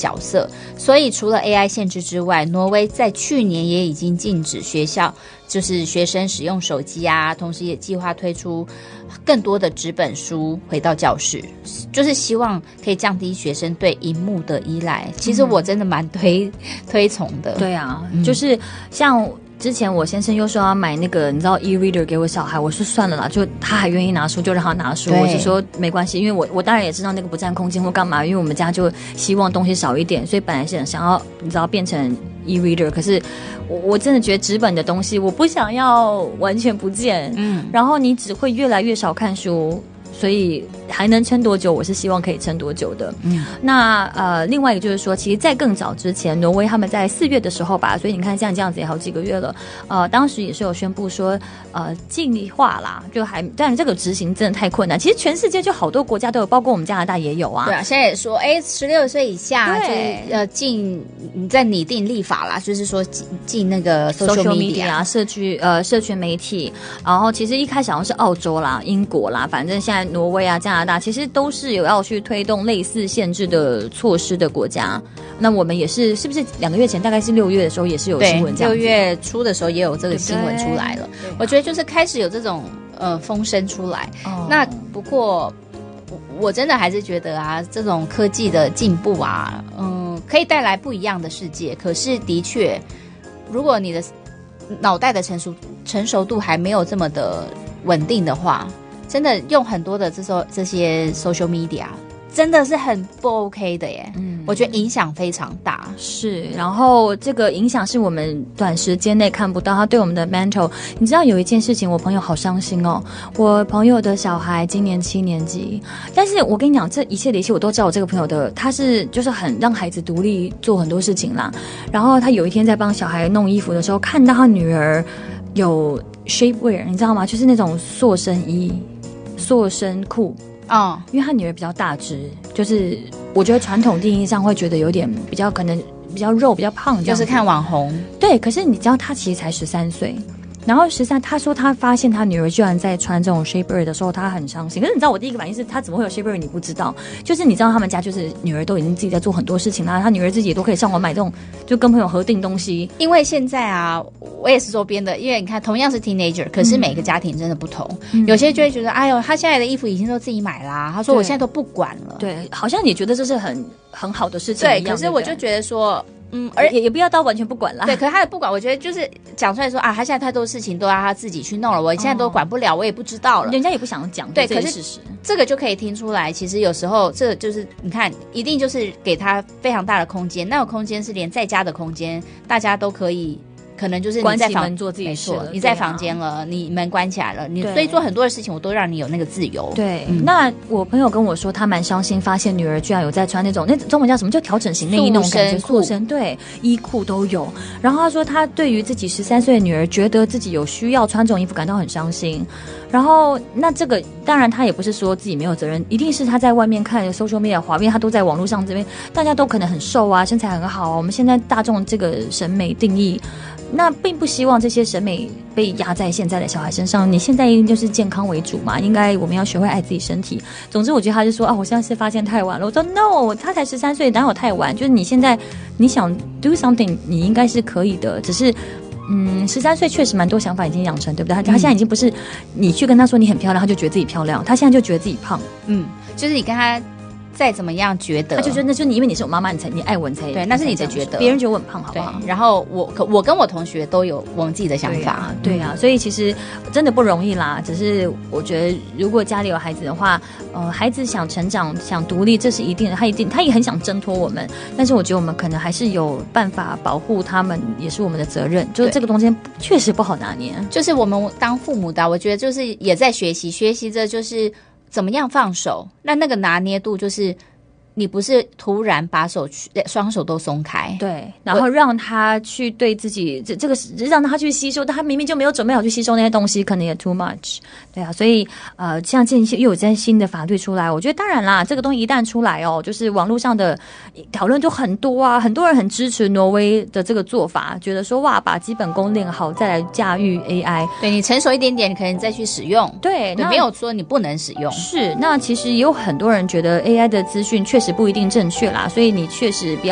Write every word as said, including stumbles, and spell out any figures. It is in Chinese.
角色。所以除了 A I 限制之外，挪威在去年也已经禁止学校就是学生使用手机啊，同时也计划推出更多的纸本书回到教室，就是希望可以降低学生对荧幕的依赖。其实我真的蛮推、嗯、推崇的。 对啊、嗯、就是像之前我先生又说要买那个你知道 e-reader 给我小孩，我说算了啦，就他还愿意拿书就让他拿书，我就说没关系，因为我我当然也知道那个不占空间或干嘛，因为我们家就希望东西少一点，所以本来是很想要你知道变成 e-reader， 可是我我真的觉得纸本的东西我不想要完全不见，嗯，然后你只会越来越少看书，所以还能撑多久我是希望可以撑多久的。嗯，那呃另外一个就是说其实在更早之前挪威他们在四月的时候吧，所以你看像这样子也好几个月了，呃当时也是有宣布说呃计划啦，就还当然这个执行真的太困难，其实全世界就好多国家都有，包括我们加拿大也有啊。 对啊，现在也说哎十六岁以下就是呃禁你在拟定立法啦，就是说禁那个 social media 啊社区呃社群媒体，然后其实一开始好像是澳洲啦英国啦，反正现在挪威啊加拿大其实都是有要去推动类似限制的措施的国家。那我们也是是不是两个月前大概是六月的时候也是有新闻这样子， 六月初的时候也有这个新闻出来了。我觉得就是开始有这种呃风声出来、哦、那不过我真的还是觉得啊这种科技的进步啊嗯可以带来不一样的世界，可是的确如果你的脑袋的成熟成熟度还没有这么的稳定的话，真的用很多的这种这些 social media 真的是很不 OK 的耶。嗯，我觉得影响非常大。 是，然后这个影响是我们短时间内看不到，它对我们的 mental。你知道有一件事情，我朋友好伤心哦。我朋友的小孩今年七年级，但是我跟你讲，这一切的一切我都知道。我这个朋友的他是就是很让孩子独立做很多事情啦。然后他有一天在帮小孩弄衣服的时候，看到他女儿有 shapewear， 你知道吗？就是那种塑身衣、塑身裤。哦，因为他女儿比较大只，就是我觉得传统定义上会觉得有点比较可能比较肉比较胖这样， 就是看网红。 对，可是你知道他其实才十三岁，然后十三，他说他发现他女儿居然在穿这种 shapewear 的时候，他很伤心。可是你知道我第一个反应是他怎么会有 shapewear？ 你不知道，就是你知道他们家就是女儿都已经自己在做很多事情啦，他女儿自己也都可以上网买这种，就跟朋友合订东西。 因为现在啊，我也是周边的，因为你看同样是 teenager， 可是每个家庭真的不同，嗯、有些就会觉得，哎呦，他现在的衣服已经都自己买啦，他说我现在都不管了。 对，好像你觉得这是很很好的事情一样。 对，可是我就觉得说。嗯， 而也也不要到完全不管啦。 对，可是他的不管，我觉得就是讲出来说啊，他现在太多事情都要他自己去弄了，我现在都管不了，哦、我也不知道了。 人家也不想讲， 对， 这是事实。 这个就可以听出来，其实有时候这就是你看，一定就是给他非常大的空间，那个空间是连在家的空间，大家都可以。可能就是你在房门做自己的事了， 你在房间了、啊，你门关起来了，你所以做很多的事情，我都让你有那个自由。 对，嗯、那我朋友跟我说，他蛮伤心，发现女儿居然有在穿那种那中文叫什么，就调整型内衣那种感觉，塑身，对，衣裤都有。然后他说，他对于自己十三岁的女儿，觉得自己有需要穿这种衣服，感到很伤心。然后，那这个当然他也不是说自己没有责任，一定是他在外面看 social media 滑，因为他都在网络上这边，大家都可能很瘦啊，身材很好啊。我们现在大众这个审美定义。那并不希望这些审美被压在现在的小孩身上，你现在一定就是健康为主嘛，应该我们要学会爱自己身体。总之我觉得他就说啊，我现在是发现太晚了。我说 no， 他才十三岁，哪有太晚？就是你现在你想 do something， 你应该是可以的，只是嗯，十三岁确实蛮多想法已经养成，对不对？他他现在已经不是你去跟他说你很漂亮，他就觉得自己漂亮，他现在就觉得自己胖。 嗯，就是你跟他再怎么样觉得， 他就觉得那就是你，因为你是我妈妈，你才你爱我，你才对，那是你的觉得， 别人觉得我很胖，好不好？ 然后我我跟我同学都有我们自己的想法， 对啊，对啊，所以其实真的不容易啦。只是我觉得，如果家里有孩子的话，呃，孩子想成长、想独立，这是一定的，他一定他也很想挣脱我们，但是我觉得我们可能还是有办法保护他们，也是我们的责任。就是这个中间确实不好拿捏， 就是我们当父母的，我觉得就是也在学习，学习着就是怎么样放手，那那个拿捏度就是。你不是突然把手双手都松开， 对，然后让他去对自己这这个让他去吸收，但他明明就没有准备好去吸收那些东西，可能也 too much， 对啊，所以呃，像这些又有在新的法律出来，我觉得当然啦，这个东西一旦出来哦，就是网络上的讨论就很多啊，很多人很支持挪威的这个做法，觉得说哇，把基本功练好再来驾驭 A I， 对你成熟一点点，你可能再去使用， 对， 你没有说你不能使用， 是，那其实也有很多人觉得 A I 的资讯确实不一定正确啦，所以你确实不要